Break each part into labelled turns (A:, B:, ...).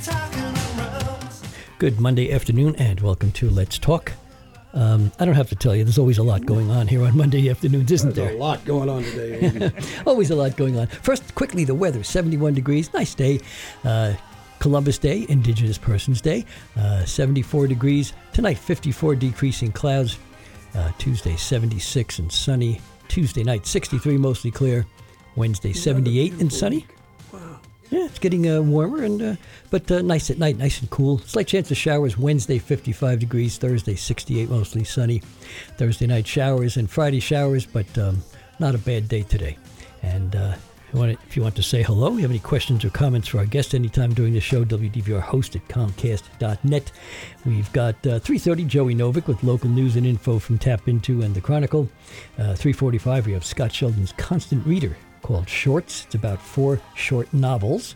A: Good Monday afternoon and welcome to Let's Talk. I don't have to tell you, there's always a lot going on here on Monday afternoons, isn't there?
B: There's a lot going on today, Andy.
A: Always a lot going on. First, quickly, the weather, 71 degrees, nice day. Columbus Day, Indigenous Persons Day, 74 degrees. Tonight, 54, decreasing clouds. Tuesday, 76 and sunny. Tuesday night, 63, mostly clear. Wednesday, 78 and sunny.
B: Wow.
A: Yeah, it's getting warmer, but nice at night, nice and cool. Slight chance of showers. Wednesday, 55 degrees. Thursday, 68, mostly sunny. Thursday night showers and Friday showers, but not a bad day today. And if you want to say hello, you have any questions or comments for our guest anytime during the show, WDVR host at Comcast.net. We've got 3:30, Joey Novick with local news and info from Tap Into and The Chronicle. 3:45, we have Scott Sheldon's Constant Reader called Shorts. It's about 4 short novels.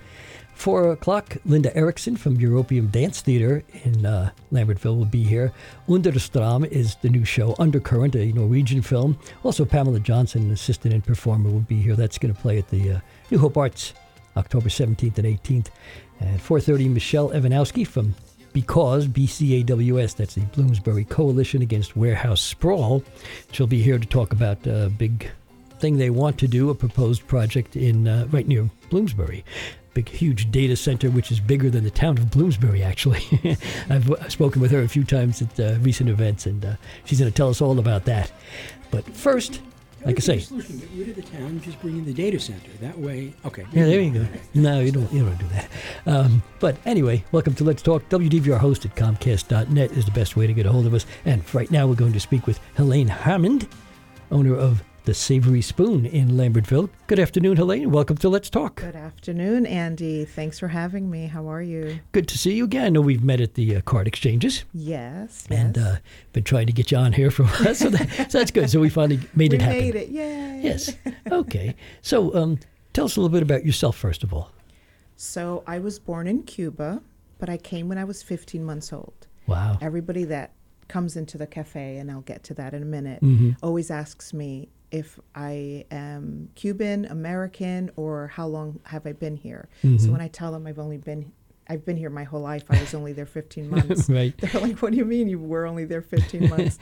A: 4 o'clock, Linda Erickson from European Dance Theater in Lambertville will be here. Understrøm is the new show, Undercurrent, a Norwegian film. Also, Pamela Johnson, an assistant and performer, will be here. That's going to play at the New Hope Arts, October 17th and 18th. At 4:30, Michelle Evanowski from Because, BCAWS, that's the Bloomsbury Coalition Against Warehouse Sprawl. She'll be here to talk about a big thing they want to do, a proposed project in right near Bloomsbury. Big, huge data center, which is bigger than the town of Bloomsbury, actually. I've spoken with her a few times at recent events, and she's going to tell us all about that. But first, like I say...
B: Solution, get rid of the town, just bring in the data center. That way, okay.
A: Yeah, there you go. No, you don't do that. But anyway, welcome to Let's Talk. WDVR host at Comcast.net is the best way to get a hold of us. And right now we're going to speak with Helene Hammond, owner of The Savory Spoon in Lambertville. Good afternoon, Helene. Welcome to Let's Talk.
C: Good afternoon, Andy. Thanks for having me. How are you?
A: Good to see you again. I know we've met at the card exchanges.
C: Yes.
A: And been trying to get you on here for a while, so that's good. So we finally made it happen.
C: We made it, yay.
A: Yes. Okay. So tell us a little bit about yourself, first of all.
C: So I was born in Cuba, but I came when I was 15 months old.
A: Wow.
C: Everybody that comes into the cafe, and I'll get to that in a minute, always asks me if I am Cuban, American, or how long have I been here. So when I tell them I've been here my whole life, I was only there 15 months.
A: Right.
C: They're like, what do you mean you were only there 15 months?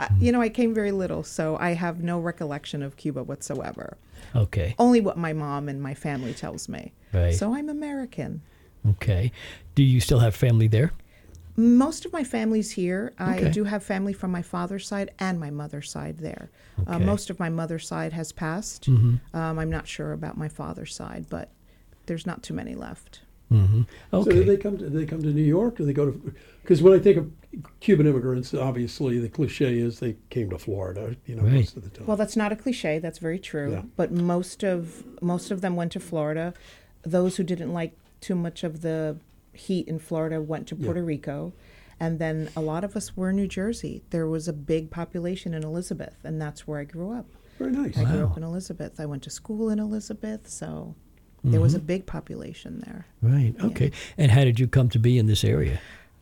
C: I came very little, so I have no recollection of Cuba whatsoever.
A: Okay.
C: Only what my mom and my family tells me.
A: Right.
C: So I'm American.
A: Okay. Do you still have family there?
C: Most of my family's here.
A: Okay.
C: I do have family from my father's side and my mother's side there.
A: Okay.
C: Most of my mother's side has passed. I'm not sure about my father's side, but there's not too many left.
A: Okay.
B: So do they come to New York? Do they go to? Because when I think of Cuban immigrants, obviously the cliche is they came to Florida.
A: Right.
B: Most of the time.
C: Well, that's not a cliche. That's very true.
B: Yeah.
C: But most of them went to Florida. Those who didn't like too much of the heat in Florida went to Puerto Rico. And then a lot of us were in New Jersey. There was a big population in Elizabeth, and that's where I grew up.
B: Very nice.
C: I grew up in Elizabeth. I went to school in Elizabeth, so there was a big population there.
A: Right. Okay. And how did you come to be in this area?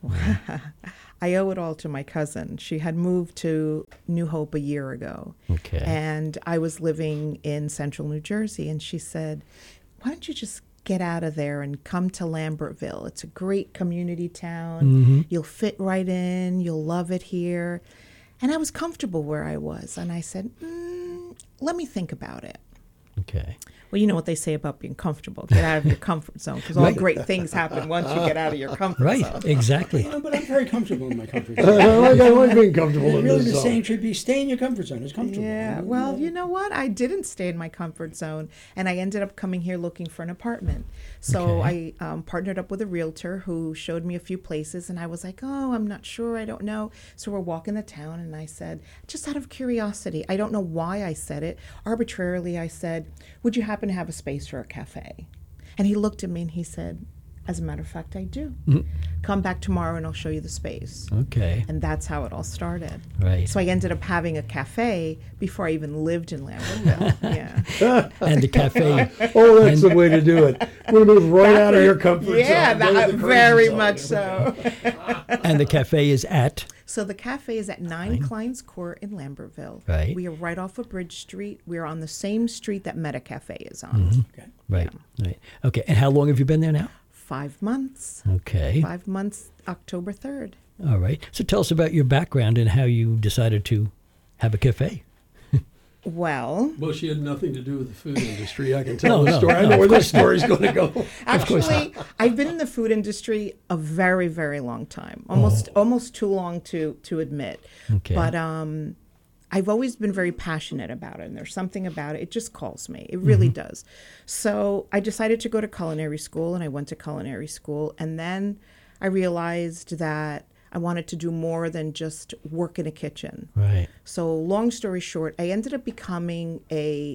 C: I owe it all to my cousin. She had moved to New Hope a year ago.
A: Okay.
C: And I was living in central New Jersey, and she said, why don't you just get out of there and come to Lambertville? It's a great community town. You'll fit right in. You'll love it here. And I was comfortable where I was. And I said, let me think about it.
A: Okay.
C: Well, you know what they say about being comfortable. Get out of your comfort zone, because all great things happen once you get out of your comfort zone.
A: Right, exactly.
B: But I'm very comfortable in my comfort zone. I like being comfortable in
D: Really,
B: this
D: the
B: zone.
D: saying should be stay in your comfort zone. It's comfortable.
C: Yeah, well, you know what? I didn't stay in my comfort zone, and I ended up coming here looking for an apartment. So I partnered up with a realtor who showed me a few places, and I was like, oh, I'm not sure. I don't know. So we're walking the town, and I said, just out of curiosity, I don't know why I said it. Arbitrarily, I said, would you happen to have a space for a cafe? And he looked at me and he said, as a matter of fact, I do. Come back tomorrow and I'll show you the space.
A: Okay.
C: And that's how it all started.
A: Right.
C: So I ended up having a cafe before I even lived in Lambertville. Yeah.
A: And the cafe.
B: Oh, that's the way to do it. We'll move right out of your comfort zone.
C: Yeah,
B: Go to the crazy
C: very
B: zone.
C: much so.
A: And the cafe is at?
C: So the cafe is at 9 Klein's Court in Lambertville.
A: Right.
C: We are right off of Bridge Street. We're on the same street that Meta Cafe is on.
B: Okay.
A: Right. Right. Okay. And how long have you been there now?
C: 5 months.
A: Okay.
C: 5 months, October 3rd.
A: All right. So tell us about your background and how you decided to have a cafe.
C: Well,
B: Well, she had nothing to do with the food industry. I can tell
A: No,
B: the
A: no,
B: story. I
A: no,
B: know
A: of
B: where this
A: course not.
B: story's going to go.
C: actually, I've been in the food industry a very, very long time. Almost too long to admit.
A: Okay.
C: But I've always been very passionate about it, and there's something about it. It just calls me. It really does. So I decided to go to culinary school, and I went to culinary school, and then I realized that I wanted to do more than just work in a kitchen.
A: Right.
C: So long story short, I ended up becoming a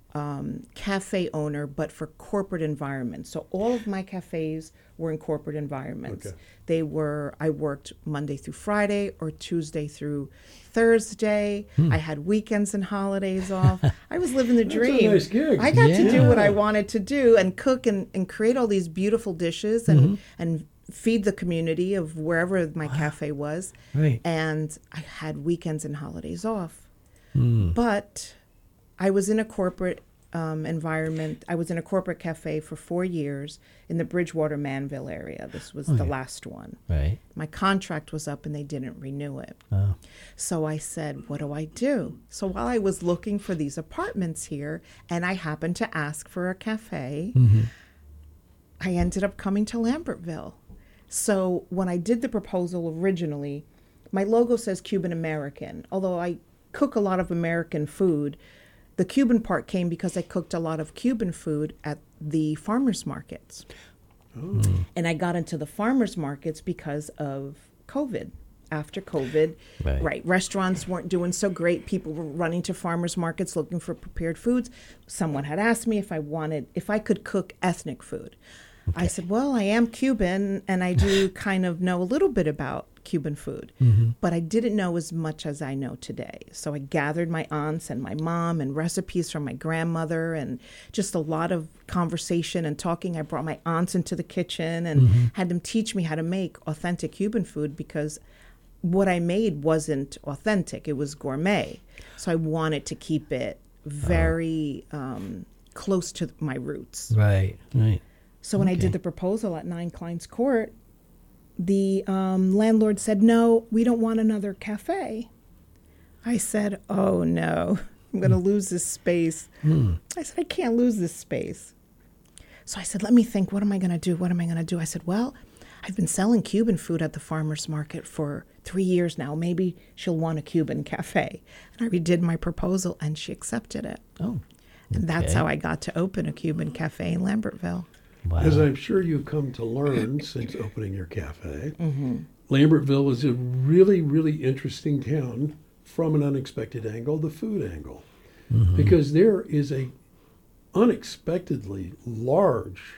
C: cafe owner, but for corporate environments. So all of my cafes were in corporate environments.
B: Okay.
C: I worked Monday through Friday or Tuesday through Thursday. I had weekends and holidays off. I was living the
B: That's a
C: dream.
B: nice gig.
C: I got to do what I
A: Yeah.
C: wanted to do and cook and create all these beautiful dishes and feed the community of wherever my cafe was.
A: Right.
C: And I had weekends and holidays off. But I was in a corporate environment. I was in a corporate cafe for 4 years in the Bridgewater, Manville area. This was the last one.
A: Right.
C: My contract was up and they didn't renew it.
A: Oh.
C: So I said, what do I do? So while I was looking for these apartments here, and I happened to ask for a cafe, I ended up coming to Lambertville. So when I did the proposal originally, my logo says Cuban American. Although I cook a lot of American food, the Cuban part came because I cooked a lot of Cuban food at the farmers markets. And I got into the farmers markets because of COVID. After COVID,
A: Right.
C: restaurants weren't doing so great. People were running to farmers markets looking for prepared foods. Someone had asked me if I could cook ethnic food. I said, well, I am Cuban and I do kind of know a little bit about Cuban food, but I didn't know as much as I know today. So I gathered my aunts and my mom and recipes from my grandmother and just a lot of conversation and talking. I brought my aunts into the kitchen and had them teach me how to make authentic Cuban food because what I made wasn't authentic. It was gourmet. So I wanted to keep it very close to my roots.
A: Right. Right.
C: So when I did the proposal at 9 Klein's Court, the landlord said, no, we don't want another cafe. I said, oh no, I'm going to lose this space. I said, I can't lose this space. So I said, let me think, what am I going to do? What am I going to do? I said, well, I've been selling Cuban food at the farmer's market for 3 years now. Maybe she'll want a Cuban cafe. And I redid my proposal and she accepted it.
A: Oh.
C: And that's
A: Okay.
C: how I got to open a Cuban cafe in Lambertville.
A: Wow.
B: As I'm sure you've come to learn since opening your cafe, Lambertville is a really, really interesting town from an unexpected angle, the food angle. Because there is a unexpectedly large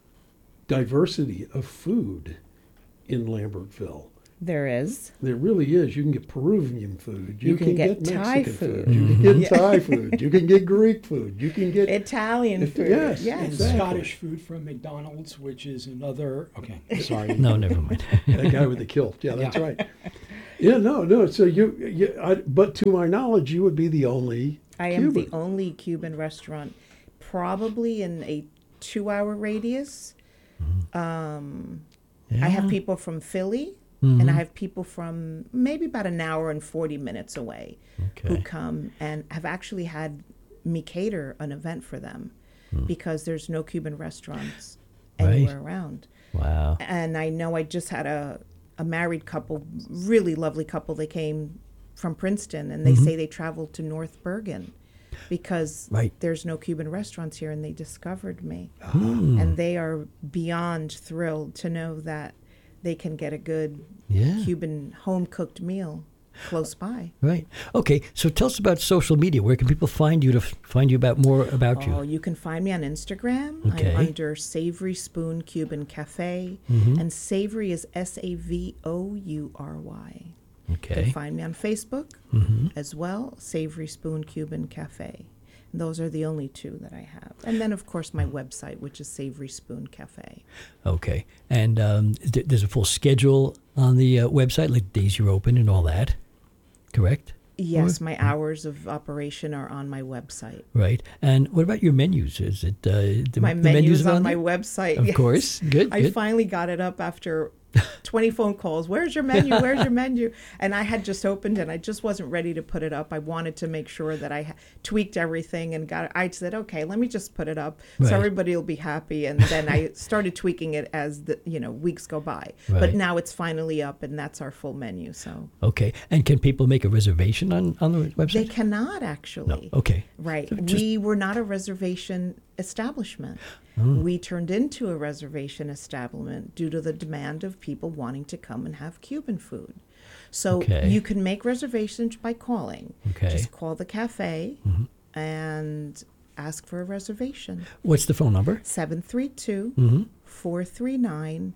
B: diversity of food in Lambertville.
C: There is.
B: There really is. You can get Peruvian food.
C: You can get Thai
B: Mexican
C: food.
B: You can get Thai food. You can get Greek food. You can get
C: Italian food.
B: Yes,
D: And
B: exactly.
D: Scottish food from McDonald's, which is another. Okay, sorry.
A: No, never mind.
B: that guy with the kilt. Yeah, that's
D: Yeah.
B: right. Yeah, no. So but to my knowledge, you would be the only
C: I am
B: Cuban.
C: the only Cuban restaurant, probably in a 2-hour radius. I have people from Philly, and I have people from maybe about an hour and 40 minutes away who
A: Okay.
C: come and have actually had me cater an event for them because there's no Cuban restaurants
A: Right.
C: anywhere around.
A: Wow.
C: And I know I just had a married couple, really lovely couple. They came from Princeton, and they say they traveled to North Bergen because
A: Right.
C: there's no Cuban restaurants here, and they discovered me. And they are beyond thrilled to know that they can get a good
A: Yeah.
C: Cuban home-cooked meal close by.
A: Right. Okay. So tell us about social media. Where can people find you to find you about more about
C: Oh,
A: you?
C: you can find me on Instagram.
A: Okay.
C: I'm under Savory Spoon Cuban Cafe, and Savory is SAVOURY. You
A: Okay.
C: can find me on Facebook as well, Savory Spoon Cuban Cafe. And those are the only two that I have. And then, of course, my website, which is Savory Spoon Cafe.
A: Okay. And there's a full schedule on the website, like days you're open and all that. Correct?
C: Yes, my hours of operation are on my website.
A: Right. And what about your menus? Is it
C: My
A: the
C: menus
A: are
C: on my
A: there?
C: website.
A: Of
C: yes.
A: course. Good.
C: I
A: Good.
C: finally got it up after 20 phone calls. Where's your menu? Where's your menu? And I had just opened and I just wasn't ready to put it up. I wanted to make sure that I tweaked everything and got it. I said, okay, let me just put it up
A: Right.
C: so everybody will be happy. And then I started tweaking it as the weeks go by.
A: Right.
C: But now it's finally up and that's our full menu. So
A: Okay. And can people make a reservation on the website?
C: they cannot actually.
A: No. Okay.
C: Right.
A: So just-
C: We were not a reservation establishment.
A: Oh.
C: We turned into a reservation establishment due to the demand of people wanting to come and have Cuban food. So
A: Okay.
C: you can make reservations by calling.
A: Okay.
C: Just call the cafe and ask for a reservation.
A: What's the phone number?
C: 732
A: Mm-hmm.
C: 439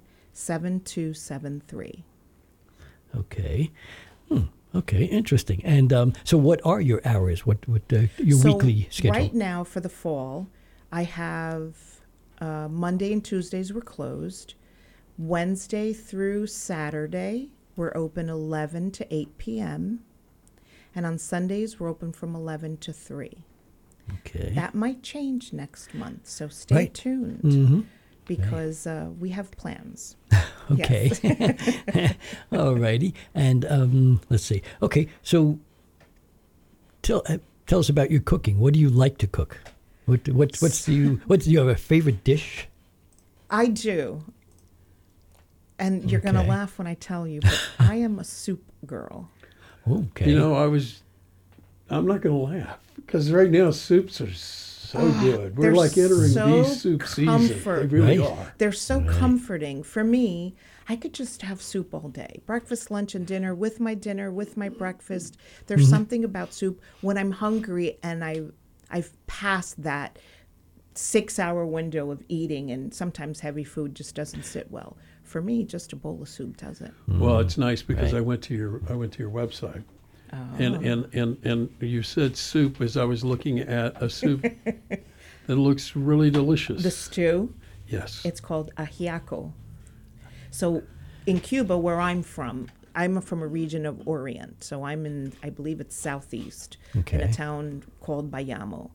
C: 7273.
A: Okay. Okay. Interesting. And so, what are your hours? What your
C: So
A: weekly schedule?
C: Right now for the fall, I have Monday and Tuesdays we're closed. Wednesday through Saturday we're open 11 to 8 p.m. And on Sundays we're open from 11 to 3.
A: Okay.
C: That might change next month, so stay
A: Right.
C: tuned
A: Mm-hmm.
C: because we have plans.
A: Okay. All righty. And let's see. Okay. So, tell us about your cooking. What do you like to cook? What do you have a favorite dish?
C: I do. And you're going to
A: Okay.
C: laugh when I tell you, but I am a soup girl.
A: Okay.
B: You know, I'm not going to laugh because right now soups are so good. We're
C: they're
B: like entering
C: so
B: the soup season.
C: comfort.
B: They really
A: Right.
B: are.
C: They're so comforting. For me, I could just have soup all day. Breakfast, lunch, and dinner, with my breakfast. There's something about soup when I'm hungry and I've passed that 6-hour window of eating and sometimes heavy food just doesn't sit well. For me, just a bowl of soup does it.
B: Well, it's nice because
A: Right.
B: I went to your website, and you said soup as I was looking at a soup that looks really delicious.
C: The stew,
B: Yes.
C: it's called ajiaco. So in Cuba, where I'm from a region of Orient. So I'm in, I believe it's southeast, in
A: Okay.
C: a town called Bayamo.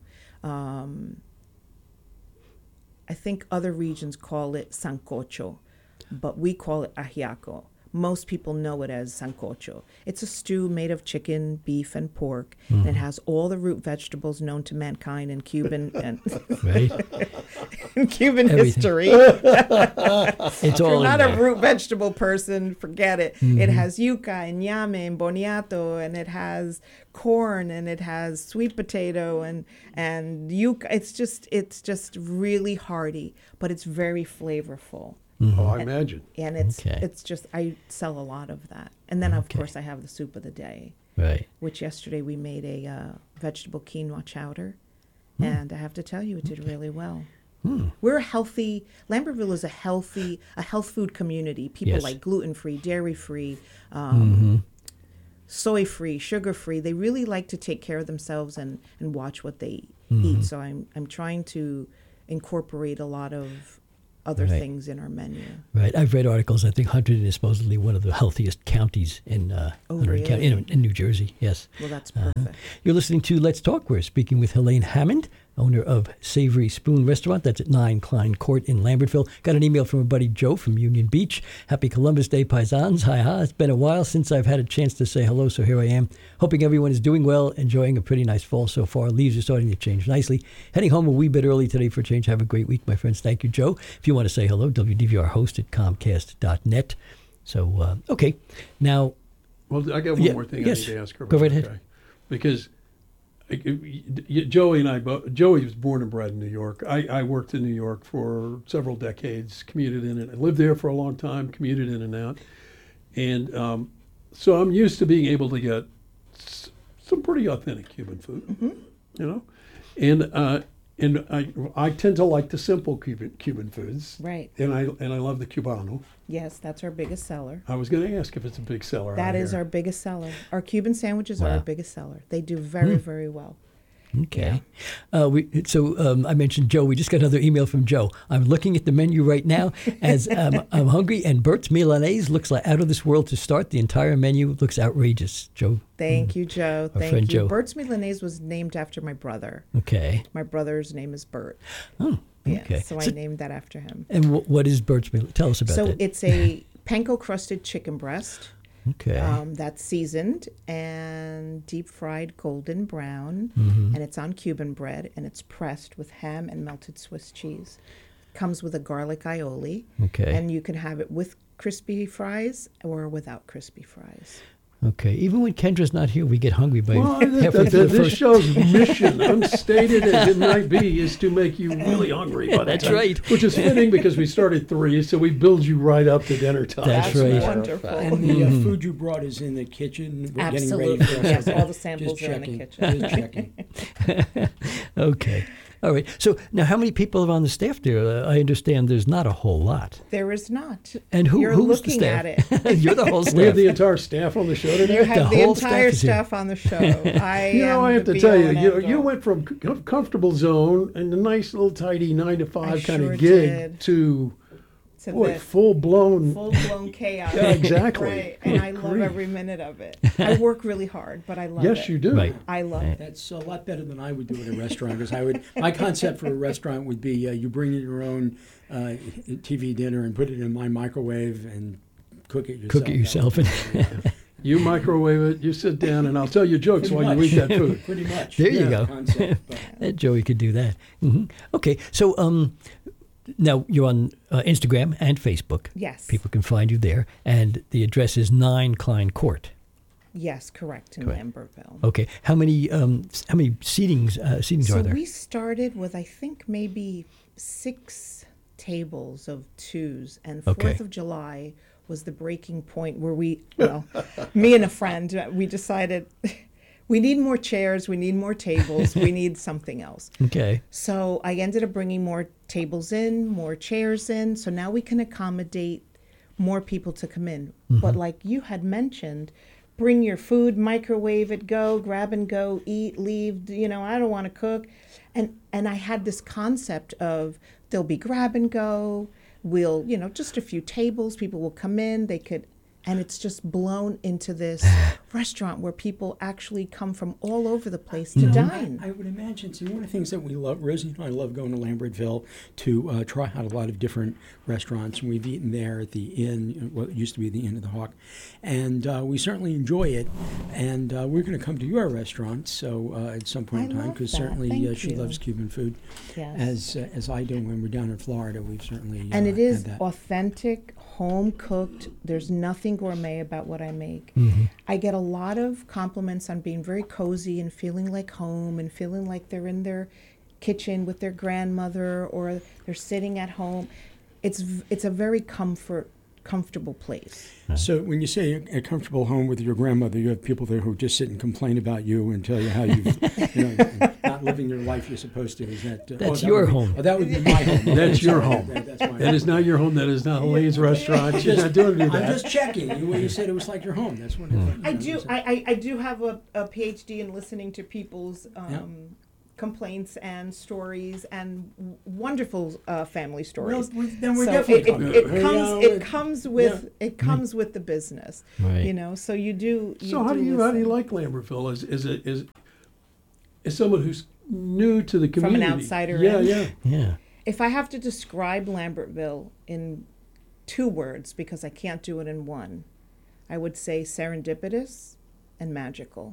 C: I think other regions call it sancocho, but we call it ajiaco. Most people know it as sancocho. It's a stew made of chicken, beef, and pork, and it has all the root vegetables known to mankind in Cuban and
A: Right.
C: in Cuban
A: Everything.
C: history.
A: It's
C: If
A: all
C: you're
A: in
C: not
A: there.
C: a root vegetable person, forget it. It has yuca and ñame and boniato, and it has corn, and it has sweet potato and yuca. It's just really hearty, but it's very flavorful.
B: Oh, I imagine.
C: And
A: Okay.
C: it's just, I sell a lot of that. And then of
A: Okay.
C: course I have the soup of the day,
A: Right.
C: which yesterday we made a vegetable quinoa chowder, and I have to tell you, it did really well. We're a healthy. Lambertville is a health food community. People
A: Yes.
C: like gluten-free, dairy-free, soy-free, sugar-free. They really like to take care of themselves and watch what they eat. So I'm trying to incorporate a lot of other
A: Right.
C: things in our menu.
A: Right. I've read articles. I think Hunterdon is supposedly one of the healthiest counties in Hunterdon County,
C: really?
A: in New Jersey. Yes.
C: Well, that's perfect.
A: You're listening to Let's Talk. We're speaking with Helene Hammond, owner of Savory Spoon Restaurant. That's at 9 Klein Court in Lambertville. Got an email from a buddy, Joe, from Union Beach. Happy Columbus Day, paisans. Hi. It's been a while since I've had a chance to say hello, so here I am. Hoping everyone is doing well, enjoying a pretty nice fall so far. Leaves are starting to change nicely. Heading home a wee bit early today for a change. Have a great week, my friends. Thank you, Joe. If you want to say hello, WDVR host at Comcast.net. So, okay. Now,
B: Well, I got one
A: Yeah,
B: more thing
A: yes.
B: I need to ask her
A: Go
B: about.
A: right ahead.
B: Okay? Because Joey and I both, Joey was born and bred in New York. I worked in New York for several decades, commuted in and lived there for a long time, commuted in and out. And so I'm used to being able to get some pretty authentic Cuban food, you know? And I tend to like the simple Cuban foods.
C: Right.
B: And I love the Cubano.
C: Yes, that's our biggest seller.
B: I was going to ask if it's a big seller.
C: That
B: out
C: is
B: here.
C: our biggest seller. Our Cuban sandwiches are
A: Wow.
C: our biggest seller. They do very, very well.
A: Okay. I mentioned Joe. We just got another email from Joe. I'm looking at the menu right now as I'm hungry, and Bert's Milanese looks like out of this world to start. The entire menu looks outrageous. Joe.
C: Thank you, Joe.
A: Our
C: Thank
A: friend
C: you.
A: Joe.
C: Bert's Milanese was named after my brother.
A: Okay.
C: My brother's name is Bert.
A: Oh,
C: Yeah,
A: okay.
C: so I named that after him.
A: And what is Bert's Milanese? Tell us about
C: So
A: that.
C: it's a panko-crusted chicken breast.
A: Okay.
C: That's seasoned and deep fried golden brown,
A: Mm-hmm.
C: and it's on Cuban bread, and it's pressed with ham and melted Swiss cheese. Comes with a garlic aioli,
A: Okay.
C: and you can have it with crispy fries or without crispy fries.
A: Okay. Even when Kendra's not here, we get hungry by
B: Well,
A: halfway through the
B: this
A: first.
B: show's mission, unstated as it might be, is to make you really hungry. By the
A: That's
B: time-
A: right.
B: Which is fitting because we started 3, so we build you right up to dinner time.
A: That's right.
C: Wonderful.
D: And the food you brought is in the kitchen. We're
C: Absolutely.
D: getting ready for us.
C: Yes, all the
D: Just
C: samples are in the
D: checking.
C: kitchen.
D: Just checking.
A: Okay. All right. So now, how many people are on the staff there? I understand there's not a whole lot.
C: There is not.
A: And
C: You're
A: who's the
C: looking
A: staff?
C: at it.
A: You're the whole staff.
B: We have the entire staff on the show
C: You
B: today.
C: have the
A: whole staff
C: entire
A: is here.
C: staff on the show. I
B: have
C: the
B: to tell
C: be-all
B: you,
C: and
B: you
C: end-all.
B: went from comfortable zone and a nice little tidy 9 to 5 kind
C: sure
B: of gig
C: did.
B: to
C: To
B: boy,
C: the
B: full blown.
C: full-blown chaos.
B: Yeah, exactly.
C: Right. And I love
B: Grief.
C: every minute of it. I work really hard, but I love it.
B: Yes, you do.
A: Right.
C: I love it.
D: That's a lot better than I would do at a restaurant. Because my concept for a restaurant would be you bring in your own TV dinner and put it in my microwave and cook it yourself.
A: Cook it yourself.
B: You microwave it, you sit down, and I'll tell you jokes
D: Pretty
B: while you
D: much.
B: eat that food.
D: Pretty much.
A: There you
D: Yeah,
A: go.
D: concept, but-
A: That Joey could do that. Okay. So now you're on Instagram and Facebook.
C: Yes.
A: People can find you there, and the address is 9 Klein Court.
C: Yes, correct, in
A: Correct.
C: Lambertville.
A: Okay. How many seatings
C: So
A: are there?
C: we started with, I think, maybe 6 tables of 2s, and 4th
A: Okay.
C: of July was the breaking point where me and a friend, we decided we need more chairs, we need more tables, we need something else.
A: Okay.
C: So I ended up bringing more tables in, more chairs in, so now we can accommodate more people to come in. But like you had mentioned, bring your food, microwave it, go, grab and go, eat, leave, I don't want to cook. And I had this concept of there'll be grab and go, we'll, just a few tables, people will come in, and it's just blown into this restaurant where people actually come from all over the place to dine.
D: I would imagine, see, one of the things that we love, Rosie and I love going to Lambertville to try out a lot of different restaurants. And we've eaten there at the Inn, what used to be the Inn of the Hawk. And we certainly enjoy it. And we're going to come to your restaurant at some point in
C: I
D: time,
C: love
D: because
C: that.
D: certainly
C: Thank
D: she
C: you.
D: loves Cuban food.
C: Yes.
D: As I do when we're down in Florida. We've certainly
C: And it is
D: had that.
C: authentic, home cooked. There's nothing gourmet about what I make. I get a lot of compliments on being very cozy and feeling like home and feeling like they're in their kitchen with their grandmother or they're sitting at home. It's a very comfortable place.
D: So when you say a comfortable home with your grandmother, you have people there who just sit and complain about you and tell you how you've not living your life you're supposed to. Is that
A: That's
D: that
A: your
D: would be-
A: home.
D: Oh, that would be my home.
B: That's your home.
D: That's my
B: That is not your home. That is not Elaine's restaurant. She's not doing
D: I'm
B: that.
D: just checking. The way you said it was like your home. That's what
C: I do have a PhD in listening to people's complaints and stories and wonderful family stories.
D: Then we're
C: So
D: definitely
C: it comes with the business,
A: Right.
C: So you do.
B: So how do you
C: listen.
B: like Lambertville as someone who's new to the community?
C: From an outsider
B: Yeah,
C: in?
B: yeah.
A: Yeah.
C: If I have to describe Lambertville in 2 words, because I can't do it in one, I would say serendipitous and magical.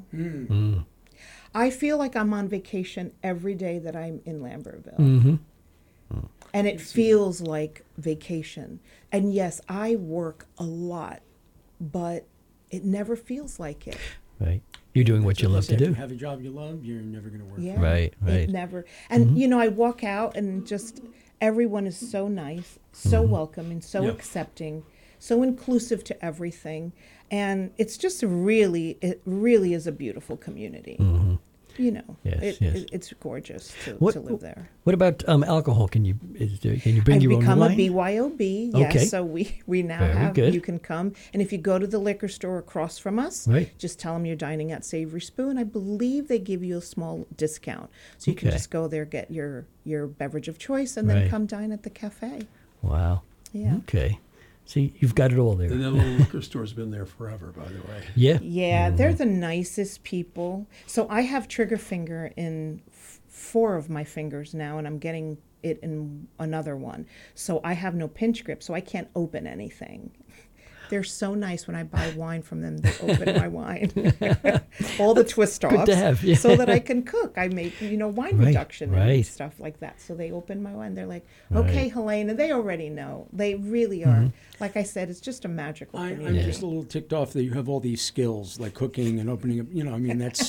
C: I feel like I'm on vacation every day that I'm in Lambertville. And it feels like vacation. And yes, I work a lot, but it never feels like it.
A: Right. You're doing what you love to
D: If you
A: do.
D: have a job you love, you're never going to work.
C: Yeah.
A: Right, right.
C: It never. And I walk out and just everyone is so nice, so welcoming, so
B: Yeah.
C: accepting, so inclusive to everything. And it's just it really is a beautiful community. you know,
A: Yes,
C: it's gorgeous to
A: What-
C: live there.
A: What about alcohol? Can you bring
C: I've
A: your own
C: become a
A: wine?
C: BYOB, yes.
A: Okay.
C: So we now
A: Very
C: have,
A: good.
C: you can come. And if you go to the liquor store across from us,
A: Right.
C: just tell them you're dining at Savory Spoon. I believe they give you a small discount. So you can
A: Okay.
C: just go there, get your beverage of choice, and then
A: Right.
C: come dine at the cafe.
A: Wow.
C: Yeah.
A: Okay. See, you've got it all there.
B: And that little liquor store's been there forever, by the way.
A: Yeah.
C: Yeah, they're the nicest people. So I have trigger finger in 4 of my fingers now, and I'm getting it in another one. So I have no pinch grip, so I can't open anything. They're so nice when I buy wine from them. They open my wine, all the twist offs,
A: good to have, yeah.
C: so that I can cook. I make wine
A: Right,
C: reduction and
A: right.
C: stuff like that. So they open my wine. They're like,
A: Right.
C: okay, Helena. They already know. They really are. Like I said, it's just a magical
D: I'm
C: community.
D: just a little ticked off that you have all these skills like cooking and opening up. I mean, that's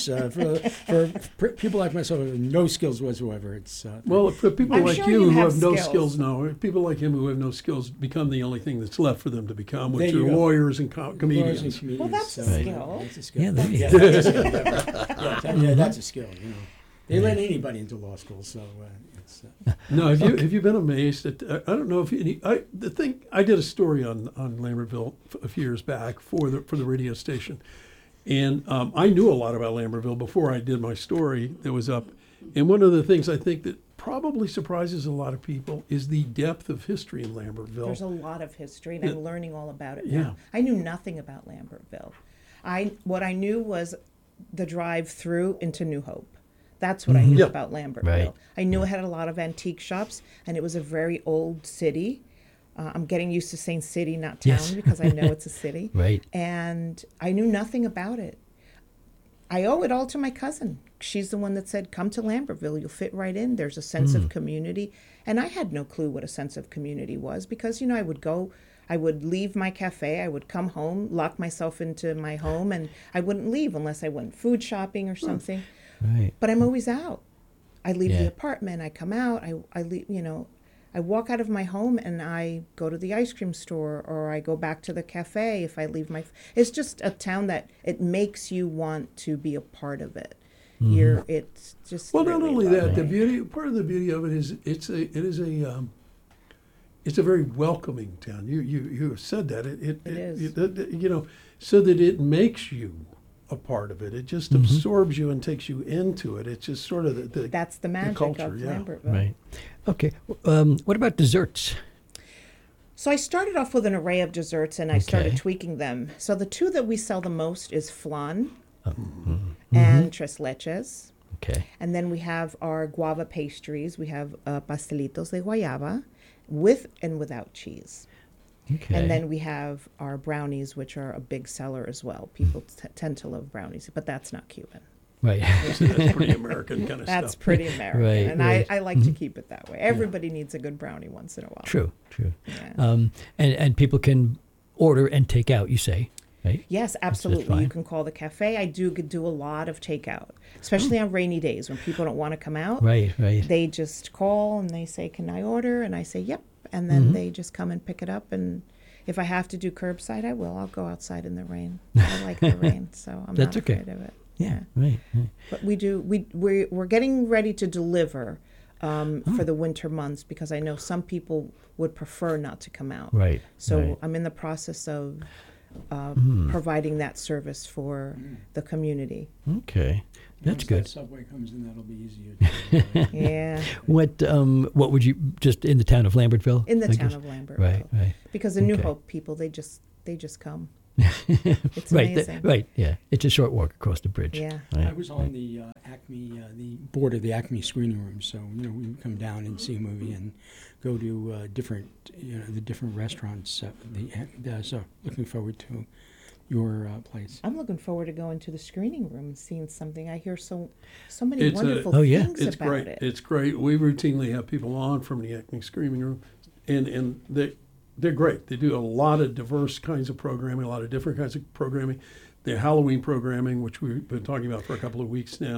D: for people like myself who have no skills whatsoever. It's
B: Well, for people
C: I'm
B: like
C: sure
B: you
C: you
B: who
C: have
B: have no
C: skills.
B: skills now, people like him who have no skills become the only thing that's left for them to become, which
D: There
B: are
D: you go.
B: lawyers and
D: lawyers and
B: comedians.
D: comedians,
C: Well, that's a
D: so,
C: skill.
D: That's a skill.
A: Yeah, there you
D: Yeah, that's a skill. Yeah, that's a skill. They let anybody into law school, so it's.
B: No, have you been amazed at? I don't know if I did a story on Lambertville a few years back for the radio station, and I knew a lot about Lambertville before I did my story that was up. And one of the things I think that probably surprises a lot of people is the depth of history in Lambertville.
C: There's a lot of history, and
B: Yeah.
C: I'm learning all about it
B: Yeah.
C: now. I knew nothing about Lambertville. What I knew was the drive through into New Hope. That's what I knew
B: Yeah.
C: about Lambertville.
A: Right.
C: I knew it had a lot of antique shops, and it was a very old city. I'm getting used to saying city, not town,
A: Yes.
C: because I know it's a city.
A: Right.
C: And I knew nothing about it. I owe it all to my cousin. She's the one that said, come to Lambertville, you'll fit right in. There's a sense of community. And I had no clue what a sense of community was because, I would leave my cafe, I would come home, lock myself into my home, and I wouldn't leave unless I went food shopping or something.
A: Right.
C: But I'm always out. I leave
A: Yeah.
C: the apartment, I come out, I leave, I walk out of my home and I go to the ice cream store or I go back to the cafe if I leave it's just a town that it makes you want to be a part of it. It's just
B: Well, not
C: really
B: only that,
C: lovely.
B: part of the beauty of it is it's a very welcoming town. You have said that it
C: is.
B: so that it makes you a part of it. It just absorbs you and takes you into it. It's just sort of the
C: That's the magic
B: culture,
C: of
B: yeah.
C: Lambertville.
A: Right. Okay. What about desserts?
C: So I started off with an array of desserts and I started
A: Okay.
C: tweaking them. So the 2 that we sell the most is flan and tres leches.
A: Okay.
C: And then we have our guava pastries. We have pastelitos de guayaba with and without cheese.
A: Okay.
C: And then we have our brownies, which are a big seller as well. People tend to love brownies, but that's not Cuban.
A: Right.
B: that's pretty American kind of
C: That's
B: stuff.
C: pretty American.
A: Right,
C: and
A: right.
C: I like to keep it that way. Everybody needs a good brownie once in a while.
A: True.
C: Yeah.
A: And people can order and take out. You say, right?
C: Yes,
A: that's
C: absolutely.
A: fine.
C: You can call the cafe. I do a lot of takeout, especially on rainy days when people don't want to come out.
A: Right. Right.
C: They just call and they say, "Can I order?" And I say, "Yep." And then they just come and pick it up. And if I have to do curbside, I will. I'll go outside in the rain. I like the rain, so I'm
A: That's
C: not
A: okay.
C: afraid of it.
A: Yeah. Right.
C: But we're getting ready to deliver for the winter months because I know some people would prefer not to come out.
A: Right.
C: So
A: right.
C: I'm in the process of providing that service for the community.
A: Okay. That's
D: Once
A: good.
D: That subway comes in, that'll be easier.
C: Yeah,
A: What would you just in the town of Lambertville?
C: in the
A: I
C: town
A: guess?
C: of Lambertville.
A: Right. Right.
C: Because the New
A: Okay.
C: Hope people, they just come. It's
A: Right.
C: amazing.
A: Right. Yeah. It's a short walk across the bridge.
C: Yeah.
A: Right,
D: I was on the Acme, the board of the Acme screening room, so we can come down and see a movie and go to the different restaurants. So looking forward to your place.
C: I'm looking forward to going to the screening room and seeing something. I hear so many
B: It's a-
C: wonderful
A: Oh, yeah.
C: things
B: It's
C: about
B: great.
C: it.
B: It's great. We routinely have people on from the Acme Screaming Room, and they're great. They do a lot of diverse kinds of programming, a lot of different kinds of programming. Their Halloween programming, which we've been talking about for a couple of weeks now,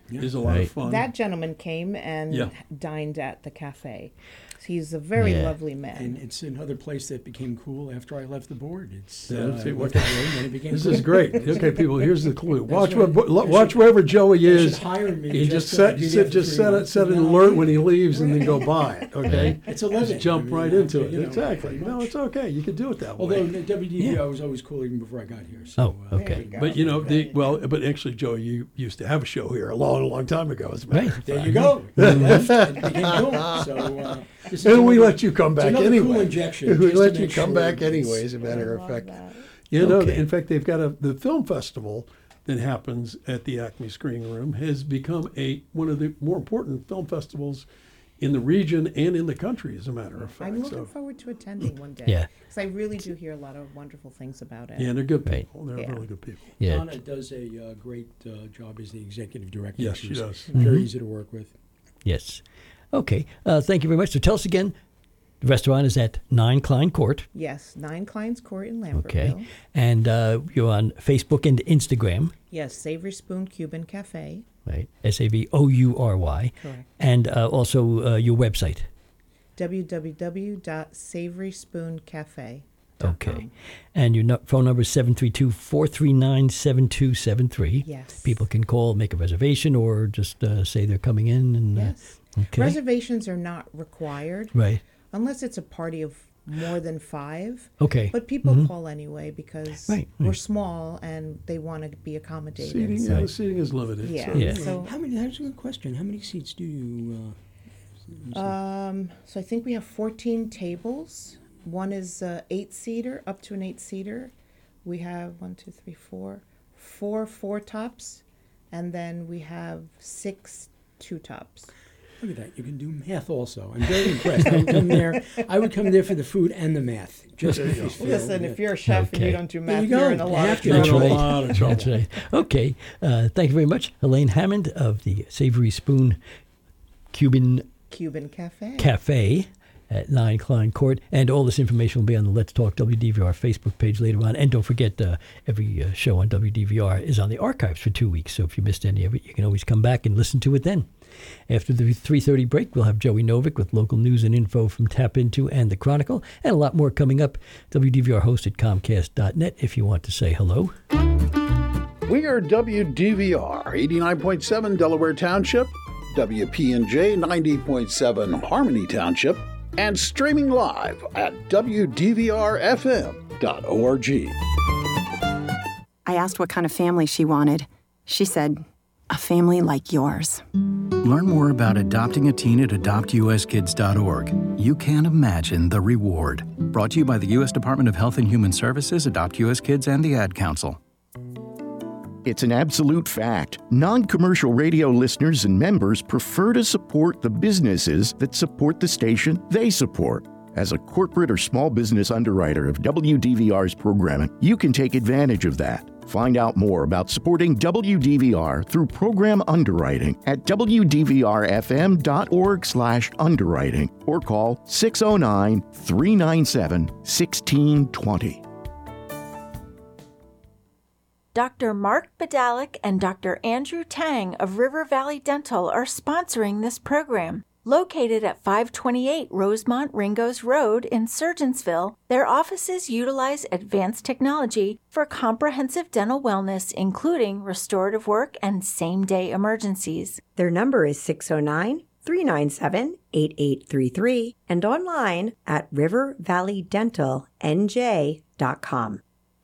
B: is a lot of fun.
C: That gentleman came and
B: Yeah.
C: dined at the cafe. He's a very
A: Yeah.
C: lovely man.
D: And it's another place that became cool after I left the board. It's
B: Yeah, see,
D: it
B: what-
D: went that way, and then it became
B: This
D: cool.
B: is great. Okay, people, here's the clue. Watch
D: right.
B: watch wherever Joey
D: You should
B: is.
D: hire me.
B: You just
D: to do that for 3 months,
B: set
D: and
B: an
D: then I'll
B: alert
D: leave.
B: when he leaves, and then go buy it. Okay,
D: It's a living.
B: just jump
D: I mean,
B: right
D: you
B: into
D: know,
B: it.
D: you know,
B: Exactly.
D: pretty
B: No,
D: much.
B: it's okay. You could do it that
D: Although
B: way.
D: the WDVR was always cool even before I got here. So,
A: Oh, okay.
C: There you go.
B: But you know, but actually, Joey, you used to have a show here a long time ago. As a matter
A: Right.
B: of
D: there
B: fact.
D: you go. You left and it became cool. So, this is
B: And we
D: another-
B: let you come
D: it's
B: back
D: another
B: anyway.
D: Cool injection,
B: We
D: just to
B: let you
D: make
B: come
D: sure
B: back
D: it's-
B: anyway. As a matter of
C: Love
B: fact,
C: that.
B: you know.
A: Okay.
B: In fact, they've got the film festival that happens at the Acme Screening Room has become one of the more important film festivals in the region and in the country. As a matter of fact,
C: I'm looking forward to attending one day.
A: Yeah.
C: Because I really do hear a lot of wonderful things about it.
B: yeah, they're good
A: Right.
B: people. They're
C: Yeah.
B: really good people.
A: Yeah.
D: Donna does a great job as the executive director.
B: Yes, she
D: She's
B: does.
D: Very easy to work with.
A: Yes. Okay. Thank you very much. So tell us again. The restaurant is at 9 Klein Court.
C: Yes, 9 Klein's Court in Lambertville.
A: Okay. And you're on Facebook and Instagram,
C: Yes, Savory Spoon Cuban Cafe.
A: right? SAVOURY.
C: Correct.
A: And also your website.
C: www.savoryspooncafe.com.
A: Okay. And your phone number is 732-439-7273.
C: Yes.
A: People can call, make a reservation, or just say they're coming in. And,
C: Yes.
A: okay.
C: Reservations are not required
A: Right.
C: unless it's a party of more than 5.
A: Okay.
C: But people call anyway because
A: Right,
C: we're
A: right.
C: small and they want to be accommodated.
B: Seating,
C: so-
B: the seating is limited.
C: Yeah.
B: So,
A: Yeah.
C: So,
D: That's a good question. How many seats do you?
C: so I think we have 14 tables. One is 8-seater, up to an 8-seater. We have 4 4-tops, and then we have 6 2-tops.
D: Look at that. You can do math also. I'm very impressed. I would come there for the food and the math. Just because
C: Listen, if you're a chef and
A: Okay.
C: you don't do
D: There
C: math,
D: you go.
C: you're in a
D: You
C: lot
D: have
C: of
D: to.
A: That's
C: trouble.
B: You're in a
A: right.
B: lot of trouble.
A: That's right. Okay. Thank you very much. Elaine Hammond of the Savory Spoon Cuban
C: Cuban Cafe.
A: Cafe at 9 Klein Court. And all this information will be on the Let's Talk WDVR Facebook page later on. And don't forget, every show on WDVR is on the archives for 2 weeks. So if you missed any of it, you can always come back and listen to it then. After the 3:30 break, we'll have Joey Novick with local news and info from Tap Into and The Chronicle, and a lot more coming up. WDVR host at Comcast.net if you want to say hello.
E: We are WDVR 89.7 Delaware Township, WPNJ 90.7 Harmony Township, and streaming live at WDVRFM.org.
F: I asked what kind of family she wanted. She said, a family like yours.
G: Learn more about adopting a teen at adoptuskids.org. You can't imagine the reward. Brought to you by the U.S. Department of Health and Human Services, Adopt U.S. Kids, and the Ad Council.
H: It's an absolute fact. Non-commercial radio listeners and members prefer to support the businesses that support the station they support. As a corporate or small business underwriter of WDVR's programming, you can take advantage of that. Find out more about supporting WDVR through program underwriting at WDVRFM.org/underwriting or call 609-397-1620.
I: Dr. Mark Badalik and Dr. Andrew Tang of River Valley Dental are sponsoring this program. Located at 528 Rosemont Ringos Road in Surgeonsville, their offices utilize advanced technology for comprehensive dental wellness, including restorative work and same-day emergencies.
J: Their number is 609-397-8833 and online at rivervalleydentalnj.com.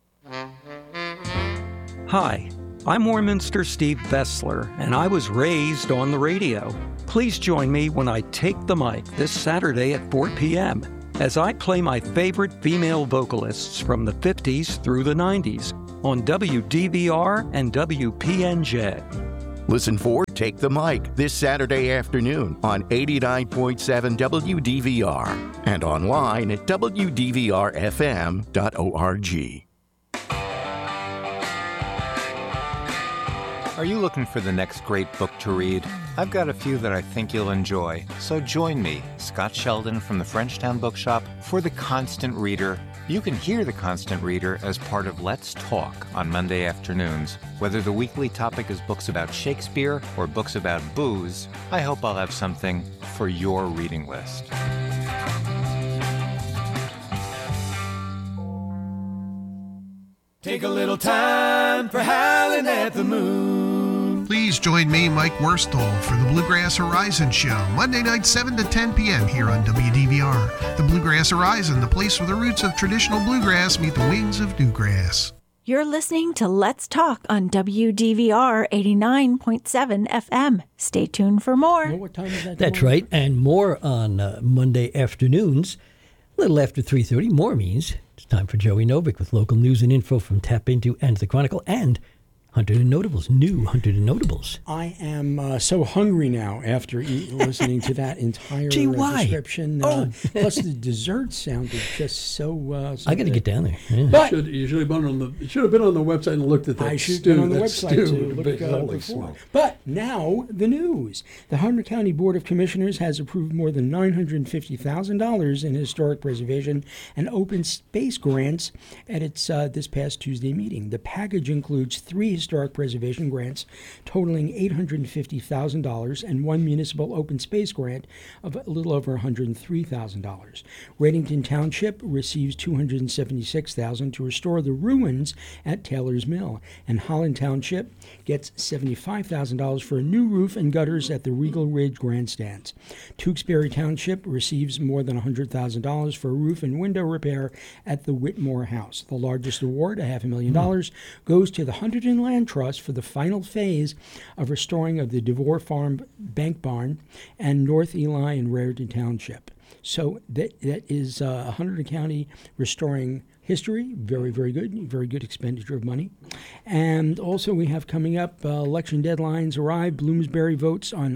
K: Hi, I'm Warminster Steve Vessler, and I was raised on the radio. Please join me when I take the mic this Saturday at 4 p.m. as I play my favorite female vocalists from the 50s through the 90s on WDVR and WPNJ.
H: Listen for Take the Mic this Saturday afternoon on 89.7 WDVR and online at WDVRFM.org.
L: Are you looking for the next great book to read? I've got a few that I think you'll enjoy. So join me, Scott Sheldon from the Frenchtown Bookshop, for The Constant Reader, You can hear The Constant Reader as part of Let's Talk on Monday afternoons. Whether the weekly topic is books about Shakespeare or books about booze, I hope I'll have something for your reading list.
M: Take a little time for howling at the moon.
N: Please join me, Mike Worstall, for the Bluegrass Horizon Show, Monday night 7 to 10 p.m. here on WDVR. The Bluegrass Horizon, the place where the roots of traditional bluegrass meet the wings of newgrass.
I: You're listening to Let's Talk on WDVR 89.7 FM. Stay tuned for more.
D: What time is that?
A: That's right, and more on Monday afternoons, a little after 3:30. More means it's time for Joey Novick with local news and info from Tap Into and The Chronicle and 100 and Notables, new 100 and Notables.
D: I am so hungry now after listening to that entire description. Plus the dessert sounded just so
A: I got to get down there. Yeah.
B: But you should have been on the website and looked at that.
D: I should have been on the website to look before. But now the news. The Hunterdon County Board of Commissioners has approved more than $950,000 in historic preservation and open space grants at its this past Tuesday meeting. The package includes 3 historic preservation grants totaling $850,000 and 1 municipal open space grant of a little over $103,000. Redington Township receives $276,000 to restore the ruins at Taylor's Mill, and Holland Township gets $75,000 for a new roof and gutters at the Regal Ridge grandstands. Tewksbury Township receives more than $100,000 for a roof and window repair at the Whitmore House. The largest award, $500,000, goes to the Hunterdon Land Trust for the final phase of restoring of the DeVore Farm Bank Barn and North Ely and Raritan Township. So that is Hunterdon County restoring history. Very, very good expenditure of money. And also we have coming up election deadlines arrive. Bloomsbury votes on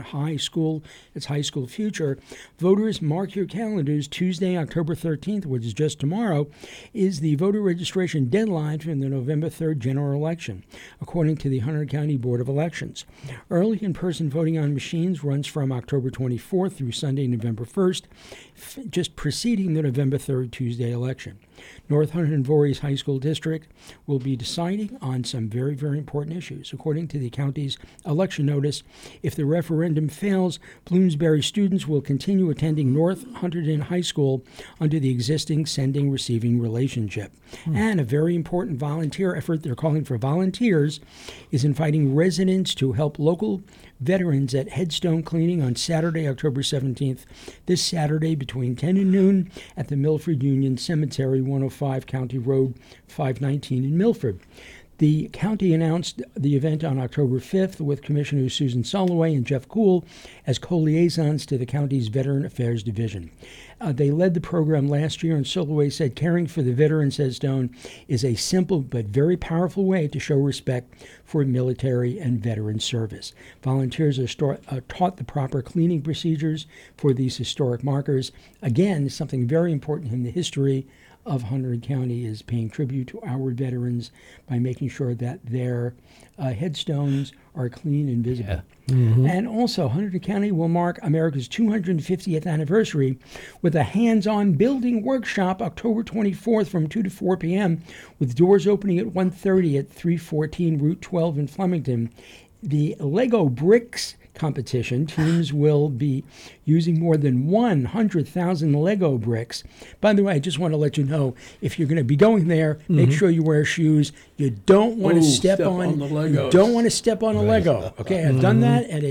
D: its high school future. Voters, mark your calendars. Tuesday, October 13th, which is just tomorrow, is the voter registration deadline for the November 3rd general election, according to the Hunterdon County Board of Elections. Early in-person voting on machines runs from October 24th through Sunday, November 1st, just preceding the November 3rd Tuesday election. North Hunterdon Voorhees High School District will be deciding on some very, very important issues. According to the county's election notice, if the referendum fails, Bloomsbury students will continue attending North Hunterdon High School under the existing sending-receiving relationship. And a very important volunteer effort, they're calling for volunteers, is inviting residents to help local veterans at headstone cleaning on Saturday, October 17th, this Saturday between 10 and noon at the Milford Union Cemetery, 105 County Road 519 in Milford. The county announced the event on October 5th with Commissioners Susan Soloway and Jeff Kuhl as co-liaisons to the county's Veteran Affairs Division. They led the program last year, and Soloway said caring for the veterans headstone is a simple but very powerful way to show respect for military and veteran service. Volunteers are taught the proper cleaning procedures for these historic markers. Again, something very important in the history of Hunterdon County is paying tribute to our veterans by making sure that their headstones are clean and visible. Yeah. Mm-hmm. And also, Hunterdon County will mark America's 250th anniversary with a hands-on building workshop October 24th from 2 to 4 p.m. with doors opening at 1:30 at 314 Route 12 in Flemington. The Lego Bricks competition, teams will be using more than 100,000 Lego bricks. By the way, I just want to let you know, if you're going to be going there, make sure you wear shoes. You don't want to step on the Legos. You don't want to step on a Lego. Okay, I've done that at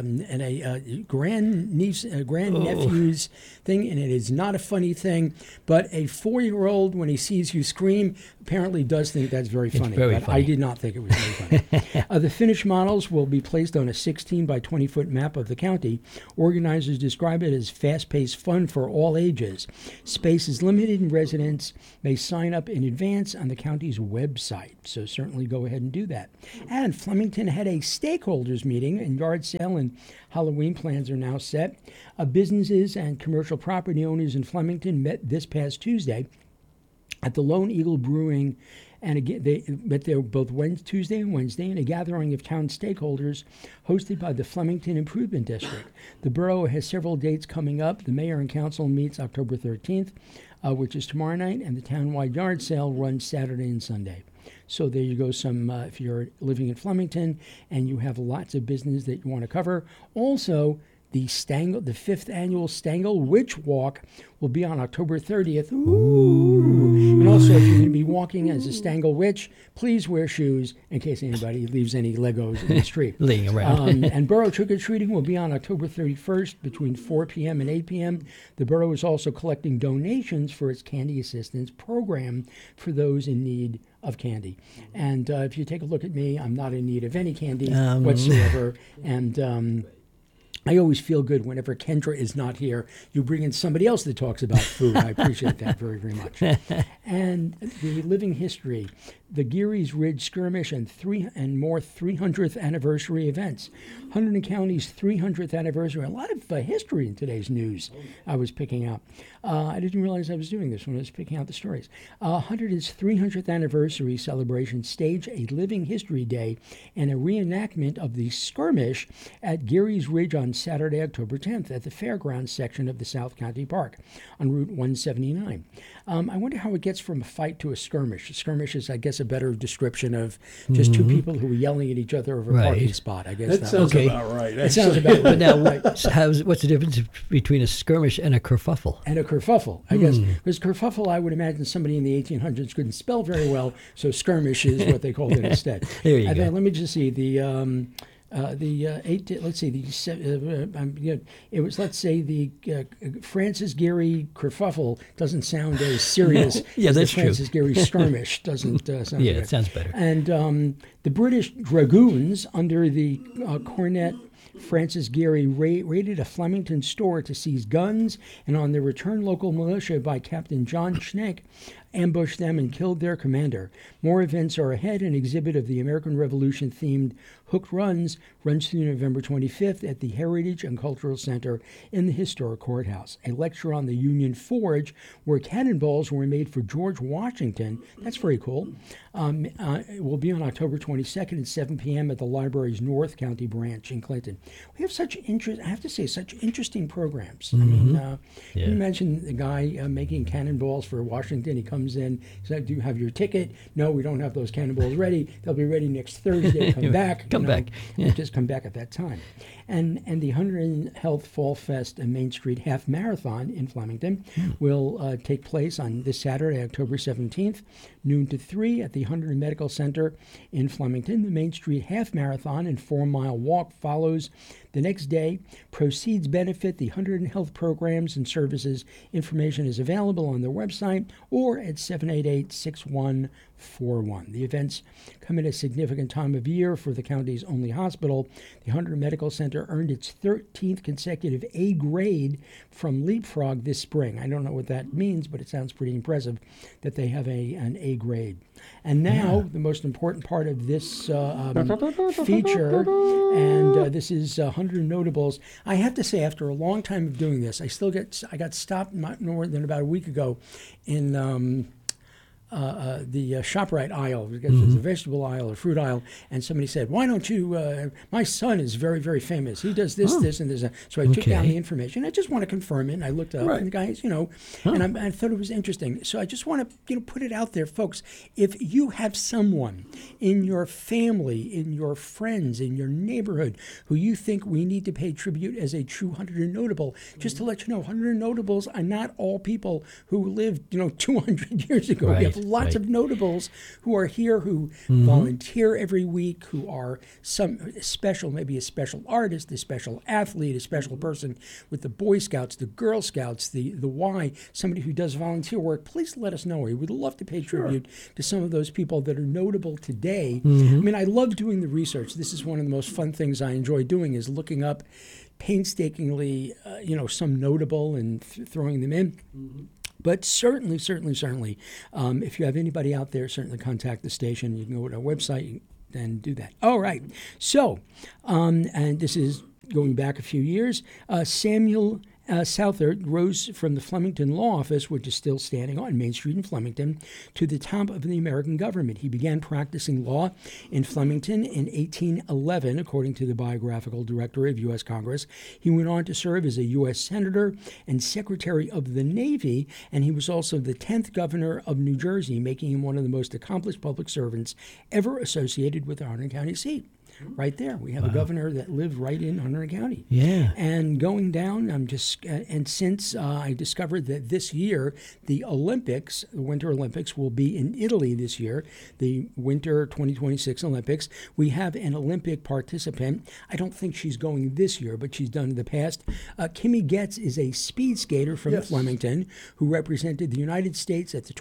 D: a grandnephew's thing, and it is not a funny thing. But a 4-year-old, when he sees you scream, apparently does think that's very funny. But I did not think it was very funny. The finished models will be placed on a 16 by 20-foot map of the county. Organizers describe it as fast-paced fun for all ages. Space is limited, and residents may sign up in advance on the county's website. So certainly go ahead and do that. And Flemington had a stakeholders meeting, and yard sale and Halloween plans are now set. Businesses and commercial property owners in Flemington met this past Tuesday at the Lone Eagle Brewing, and again, they met there both Tuesday and Wednesday in a gathering of town stakeholders hosted by the Flemington Improvement District. The borough has several dates coming up. The mayor and council meets October 13th. which is tomorrow night, and the townwide yard sale runs Saturday and Sunday. So there you go. If you're living in Flemington and you have lots of business that you want to cover. Also, the 5th annual Stangl Witch Walk will be on October 30th. Ooh. And also, if you're going to be walking as a Stangl Witch, please wear shoes in case anybody leaves any Legos in the street.
A: Laying around.
D: And Borough Trick-or-Treating will be on October 31st between 4 p.m. and 8 p.m. The Borough is also collecting donations for its Candy Assistance Program for those in need of candy. And if you take a look at me, I'm not in need of any candy whatsoever. And I always feel good whenever Kendra is not here. You bring in somebody else that talks about food. I appreciate that very, very much. And the living history, the Geary's Ridge Skirmish and 300th anniversary events. Hunterdon County's 300th anniversary. A lot of history in today's news I was picking up. I didn't realize I was doing this when I was picking out the stories. Hunterdon's 300th anniversary celebration staged a living history day and a reenactment of the skirmish at Geary's Ridge on Saturday, October 10th at the fairgrounds section of the South County Park on Route 179. I wonder how it gets from a fight to a skirmish. A skirmish is, I guess, a better description of just two people who were yelling at each other over a parking spot. I guess
B: that sounds about right.
D: It sounds about right.
A: But now, what's the difference between a skirmish and a kerfuffle?
D: And a kerfuffle, I guess. Because kerfuffle, I would imagine somebody in the 1800s couldn't spell very well, so skirmish is what they called it instead.
A: There you go.
D: Then let me just see the Francis Gehry kerfuffle doesn't sound as serious.
A: Yeah,
D: as
A: that's
D: the Francis Gehry skirmish doesn't sound.
A: Yeah,
D: good.
A: it sounds better.
D: And the British Dragoons under the Cornet Francis Gehry raided a Flemington store to seize guns, and on their return, local militia by Captain John Schneck ambushed them and killed their commander. More events are ahead. An exhibit of the American Revolution-themed Hooked runs through November 25th at the Heritage and Cultural Center in the historic courthouse. A lecture on the Union Forge, where cannonballs were made for George Washington. That's very cool. It will be on October 22nd at 7 p.m. at the library's North County branch in Clinton. We have such interesting programs. I mean, you mentioned the guy making cannonballs for Washington. He comes in, he said, "Do you have your ticket?" "No, we don't have those cannonballs ready. They'll be ready next Thursday. Come back."
A: Come back.
D: Yeah. Just come back at that time. And the Hunterdon Health Fall Fest and Main Street Half Marathon in Flemington will take place on this Saturday, October 17th, noon to 3 at the Hunterdon Medical Center in Flemington. The Main Street Half Marathon and 4-mile walk follows the next day. Proceeds benefit the Hunterdon Health programs and services. Information is available on their website or at 788-6141. The events come at a significant time of year for the county's only hospital. The Hunterdon Medical Center earned its 13th consecutive A grade from Leapfrog this spring. I don't know what that means, but it sounds pretty impressive that they have an A grade. And now, the most important part of this feature, and this is Hunterdon Notables. I have to say, after a long time of doing this, I got stopped not more than about a week ago in the ShopRite aisle, because there's a vegetable aisle, a fruit aisle, and somebody said, "Why don't you, my son is very, very famous. He does this, this, and this." So I took down the information. I just want to confirm it, and I looked up, and the guys, and I thought it was interesting. So I just want to, put it out there, folks. If you have someone in your family, in your friends, in your neighborhood, who you think we need to pay tribute as a true Hunterdon notable, just to let you know, Hunterdon notables are not all people who lived, 200 years ago.
A: Right.
D: We have lots of notables who are here, who volunteer every week, who are some special, maybe a special artist, a special athlete, a special person with the Boy Scouts, the Girl Scouts, the Y, somebody who does volunteer work. Please let us know. We would love to pay tribute to some of those people that are notable today. I mean, I love doing the research. This is one of the most fun things I enjoy doing, is looking up painstakingly, some notable and throwing them in. But certainly, if you have anybody out there, certainly contact the station. You can go to our website and do that. All right. So, and this is going back a few years, Samuel Southard rose from the Flemington Law Office, which is still standing on Main Street in Flemington, to the top of the American government. He began practicing law in Flemington in 1811, according to the biographical director of U.S. Congress. He went on to serve as a U.S. Senator and Secretary of the Navy, and he was also the 10th governor of New Jersey, making him one of the most accomplished public servants ever associated with the Hunterdon County seat. Right there, we have a governor that lived right in Hunterdon County.
A: Yeah.
D: And going down, and since I discovered that this year the Olympics, the Winter Olympics, will be in Italy this year, the Winter 2026 Olympics, we have an Olympic participant. I don't think she's going this year, but she's done in the past. Kimmy Getz is a speed skater from Flemington who represented the United States at the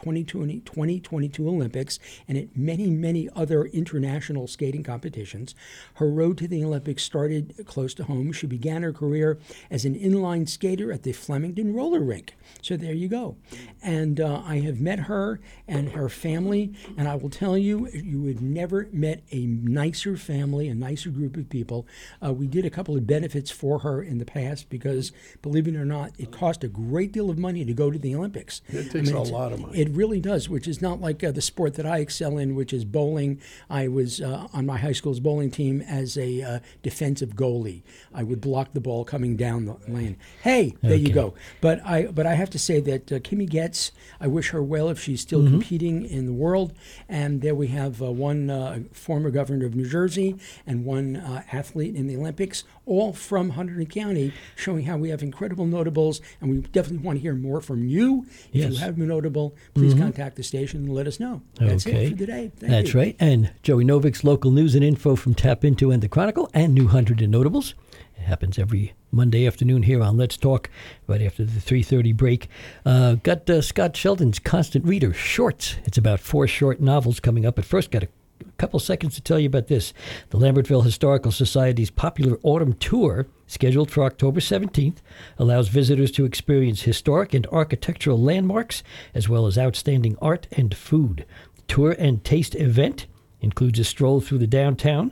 D: 2022 Olympics and at many, many other international skating competitions. Her road to the Olympics started close to home. She began her career as an inline skater at the Flemington roller rink. So there you go. And I have met her and her family, and I will tell you, you would never met a nicer family, a nicer group of people. We did a couple of benefits for her in the past because, believe it or not, it cost a great deal of money to go to the Olympics.
B: It takes a lot of money.
D: It really does, which is not like the sport that I excel in, which is bowling. I was on my high school's bowling team as a defensive goalie. I would block the ball coming down the lane. Hey, there you go. But I have to say that Kimmy Getz, I wish her well if she's still competing in the world. And there we have one former governor of New Jersey and one athlete in the Olympics, all from Hunterdon County, showing how we have incredible notables. And we definitely want to hear more from you. If you have a notable, please contact the station and let us know. That's it for today. Thank you.
A: Right. And Joey Novick's local news and info from Tap Into and the Chronicle and New Hunterdon Notables. It happens every Monday afternoon here on Let's Talk, right after the 3:30 break. Got Scott Sheldon's Constant Reader Shorts. It's about 4 short novels coming up. But first, got a couple seconds to tell you about this. The Lambertville Historical Society's popular autumn tour, scheduled for October 17th, allows visitors to experience historic and architectural landmarks, as well as outstanding art and food. The tour and taste event includes a stroll through the downtown,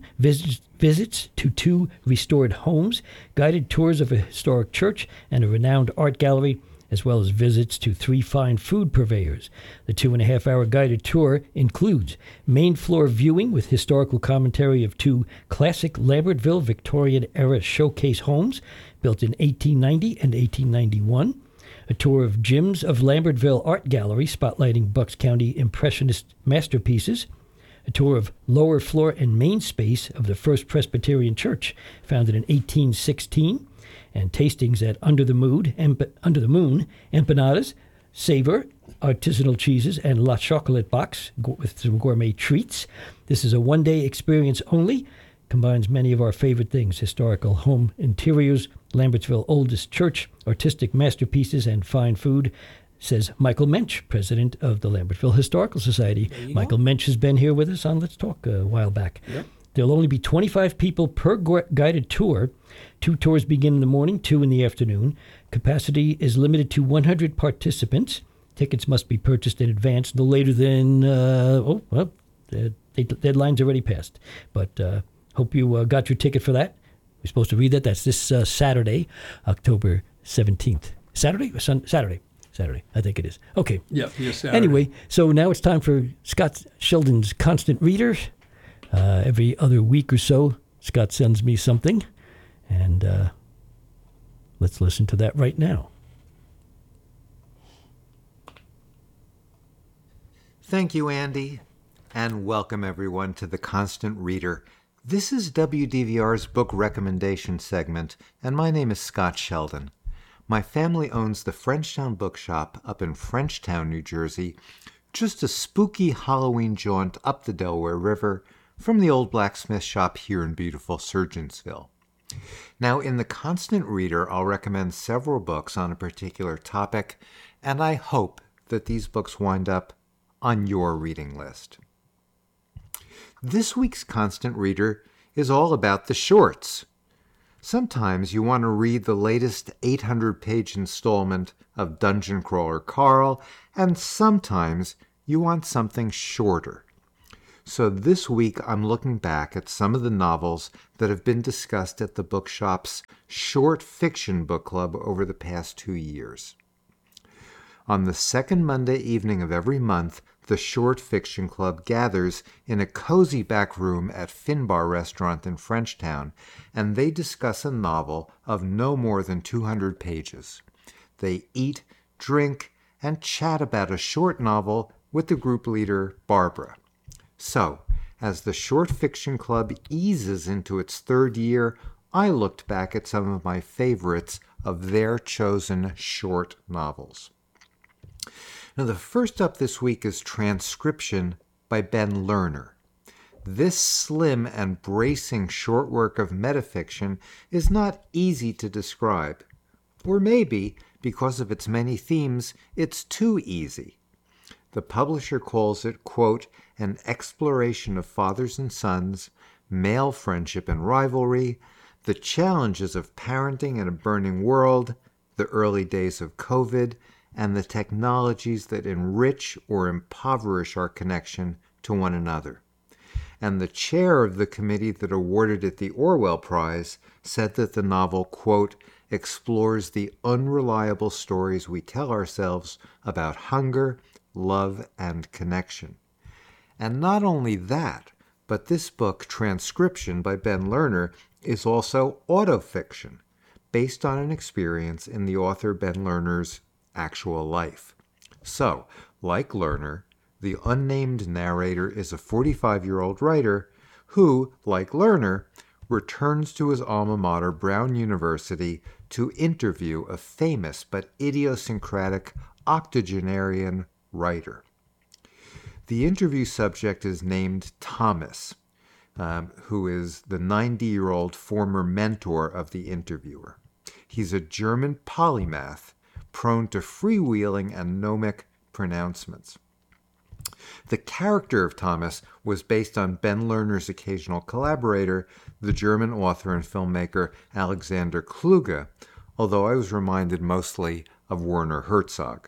A: visits to 2 restored homes, guided tours of a historic church and a renowned art gallery, as well as visits to 3 fine food purveyors. The 2.5-hour guided tour includes main floor viewing with historical commentary of 2 classic Lambertville Victorian-era showcase homes built in 1890 and 1891, a tour of Jim's of Lambertville Art Gallery spotlighting Bucks County Impressionist masterpieces, a tour of lower floor and main space of the First Presbyterian Church, founded in 1816, and tastings at Under the Moon, empanadas, savor, artisanal cheeses, and La Chocolate Box with some gourmet treats. This is a one-day experience only. Combines many of our favorite things: historical home interiors, Lambertville oldest church, artistic masterpieces, and fine food, says Michael Mensch, president of the Lambertville Historical Society. Michael Mensch has been here with us on Let's Talk a while back. Yep. There'll only be 25 people per guided tour. 2 tours begin in the morning, 2 in the afternoon. Capacity is limited to 100 participants. Tickets must be purchased in advance no later than, the deadline's already passed. But hope you got your ticket for that. We're supposed to read that. That's this Saturday, October 17th. Saturday or Saturday? Saturday, I think it is. Okay.
B: Yeah, Saturday.
A: Anyway, so now it's time for Scott Sheldon's Constant Reader. Every other week or so, Scott sends me something, and let's listen to that right now.
L: Thank you, Andy, and welcome everyone to the Constant Reader. This is WDVR's book recommendation segment, and my name is Scott Sheldon. My family owns the Frenchtown Bookshop up in Frenchtown, New Jersey, just a spooky Halloween jaunt up the Delaware River from the old blacksmith shop here in beautiful Surgeonsville. Now, in the Constant Reader, I'll recommend several books on a particular topic, and I hope that these books wind up on your reading list. This week's Constant Reader is all about the shorts. Sometimes you want to read the latest 800-page installment of Dungeon Crawler Carl, and sometimes you want something shorter. So this week I'm looking back at some of the novels that have been discussed at the bookshop's Short Fiction Book Club over the past 2 years. On the second Monday evening of every month, the Short Fiction Club gathers in a cozy back room at Finbar Restaurant in Frenchtown, and they discuss a novel of no more than 200 pages. They eat, drink, and chat about a short novel with the group leader, Barbara. So, as the Short Fiction Club eases into its third year, I looked back at some of my favorites of their chosen short novels. Now, the first up this week is Transcription by Ben Lerner. This slim and bracing short work of metafiction is not easy to describe. Or maybe, because of its many themes, it's too easy. The publisher calls it, quote, an exploration of fathers and sons, male friendship and rivalry, the challenges of parenting in a burning world, the early days of COVID, and the technologies that enrich or impoverish our connection to one another. And the chair of the committee that awarded it the Orwell Prize said that the novel, quote, explores the unreliable stories we tell ourselves about hunger, love, and connection. And not only that, but this book, Transcription by Ben Lerner, is also autofiction, based on an experience in the author Ben Lerner's actual life. So, like Lerner, the unnamed narrator is a 45-year-old writer who, like Lerner, returns to his alma mater, Brown University, to interview a famous but idiosyncratic octogenarian writer. The interview subject is named Thomas, who is the 90-year-old former mentor of the interviewer. He's a German polymath, prone to freewheeling and gnomic pronouncements. The character of Thomas was based on Ben Lerner's occasional collaborator, the German author and filmmaker Alexander Kluge, although I was reminded mostly of Werner Herzog.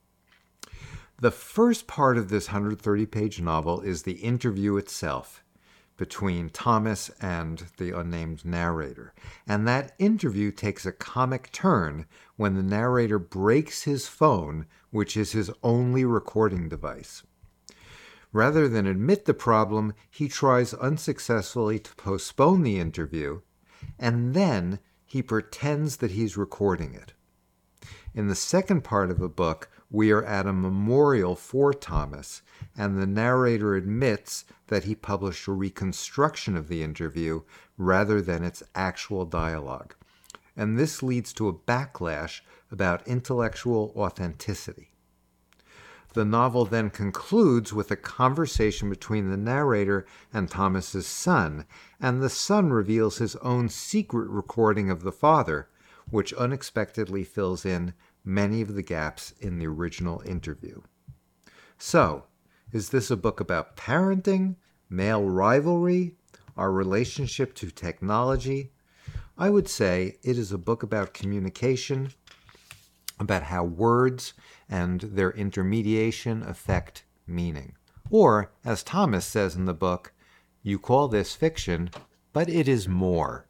L: The first part of this 130-page novel is the interview itself between Thomas and the unnamed narrator. And that interview takes a comic turn when the narrator breaks his phone, which is his only recording device. Rather than admit the problem, he tries unsuccessfully to postpone the interview, and then he pretends that he's recording it. In the second part of the book, we are at a memorial for Thomas, and the narrator admits that he published a reconstruction of the interview rather than its actual dialogue. And this leads to a backlash about intellectual authenticity. The novel then concludes with a conversation between the narrator and Thomas's son, and the son reveals his own secret recording of the father, which unexpectedly fills in many of the gaps in the original interview. So, is this a book about parenting, male rivalry, our relationship to technology? I would say it is a book about communication, about how words and their intermediation affect meaning. Or, as Thomas says in the book, you call this fiction, but it is more.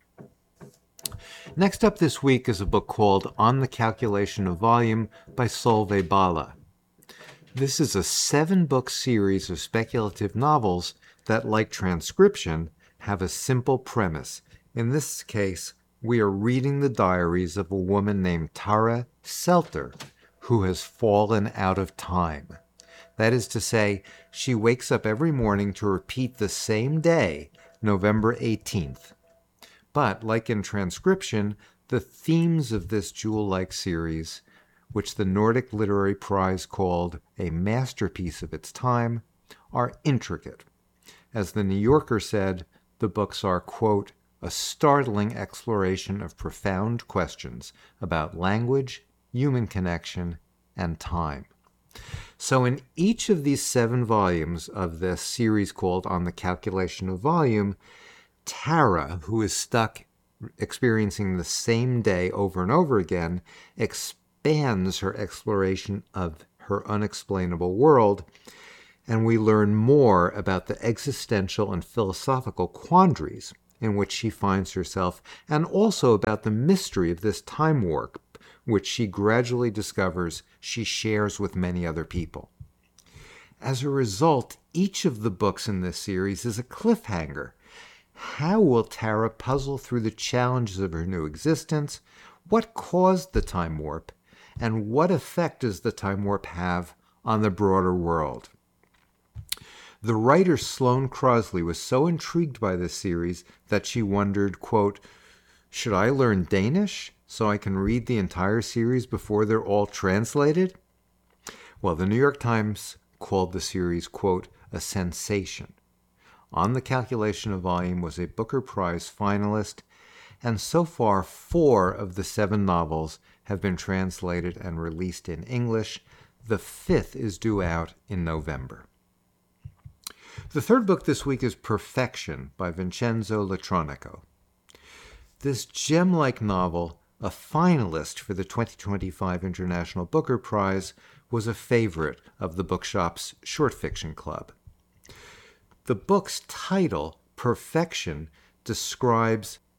L: Next up this week is a book called On the Calculation of Volume by Solveig Balla. This is a 7-book series of speculative novels that, like Transcription, have a simple premise. In this case, we are reading the diaries of a woman named Tara Selter, who has fallen out of time. That is to say, she wakes up every morning to repeat the same day, November 18th. But, like in Transcription, the themes of this jewel-like series, which the Nordic Literary Prize called a masterpiece of its time, are intricate. As the New Yorker said, the books are, quote, a startling exploration of profound questions about language, human connection, and time. So in each of these 7 volumes of this series called On the Calculation of Volume, Tara, who is stuck experiencing the same day over and over again, expands her exploration of her unexplainable world, and we learn more about the existential and philosophical quandaries in which she finds herself, and also about the mystery of this time warp, which she gradually discovers she shares with many other people. As a result, each of the books in this series is a cliffhanger. How will Tara puzzle through the challenges of her new existence? What caused the time warp? And what effect does the time warp have on the broader world? The writer Sloane Crosley was so intrigued by this series that she wondered, quote, should I learn Danish so I can read the entire series before they're all translated? Well, the New York Times called the series, quote, a sensation. On the Calculation of Volume was a Booker Prize finalist, and so far 4 of the 7 novels have been translated and released in English. The 5th is due out in November. The third book this week is Perfection by Vincenzo Latronico. This gem-like novel, a finalist for the 2025 International Booker Prize, was a favorite of the Bookshop's Short Fiction Club. The book's title, Perfection, describes